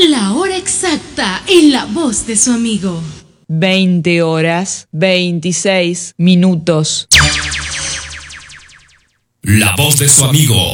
La hora exacta en la voz de su amigo. 20 horas, 26 minutos. La voz de su amigo.